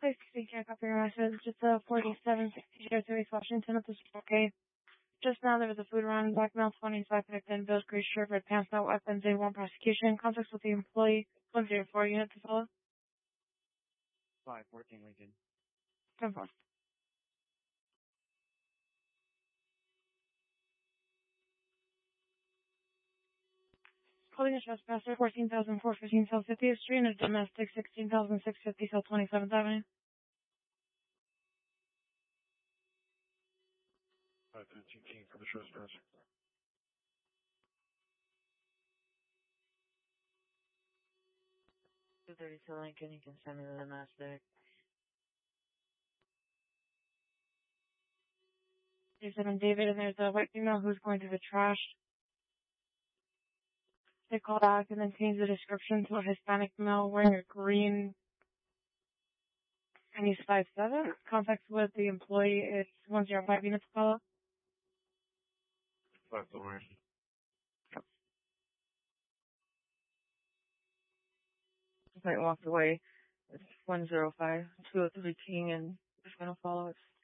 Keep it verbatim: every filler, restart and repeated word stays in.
Please speak your copy your message. It's a forty-seven sixty three Washington. This is okay. Just now there was a food run, black male twenty-five picked in, Bill's gray shirt, red pants, no weapons, A one prosecution, contacts with the employee, one zero four unit to follow. five fourteen Lincoln. ten four. Holding a trespasser, fourteen thousand four hundred fifteen South fiftieth Street, and a domestic, sixteen thousand six hundred fifty South twenty-seventh Avenue. five fifteen for the trespasser. two thirty-two Lincoln, you can send me to the domestic. There's seven David, and there's a white female who's going to the trash. They call back and then change the description to a Hispanic male wearing a green, and he's five seven. Contact with the employee is one zero five units to follow. five four. Just like walked away. It's one zero five, two oh three King, and just gonna follow it.